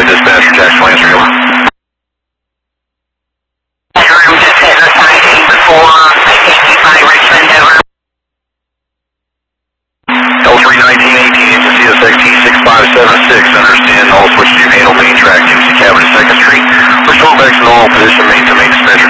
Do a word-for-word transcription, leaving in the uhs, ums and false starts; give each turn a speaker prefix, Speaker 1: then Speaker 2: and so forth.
Speaker 1: dispatcher, Jackson Lancer, over.
Speaker 2: I'm just hitting a siding before I take you by Richmond, over.
Speaker 1: L three nineteen eighteen, agency S X T six five seven six, understand all switch to handle main track, Tennessee Cabin to second Street. Restore back to normal position, main to main dispatcher.